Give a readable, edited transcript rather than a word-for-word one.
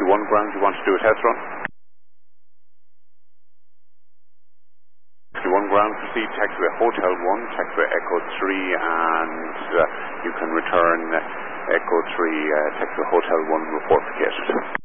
Whiskey 1 ground, you want to do a test run? Whiskey 1 ground, proceed taxiway Hotel 1, taxiway Echo 3, and you can return Echo 3, taxiway Hotel 1, report vacated.